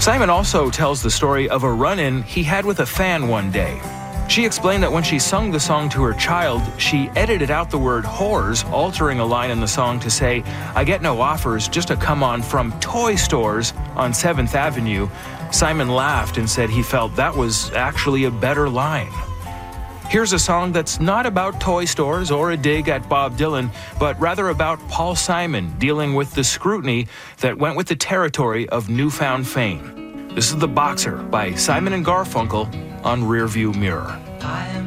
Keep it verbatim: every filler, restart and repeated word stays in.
Simon also tells the story of a run-in he had with a fan one day. She explained that when she sung the song to her child, she edited out the word whores, altering a line in the song to say, "I get no offers, just a come on from toy stores on seventh Avenue. Simon laughed and said he felt that was actually a better line. Here's a song that's not about toy stores or a dig at Bob Dylan, but rather about Paul Simon dealing with the scrutiny that went with the territory of newfound fame. This is The Boxer by Simon and Garfunkel on Rearview Mirror.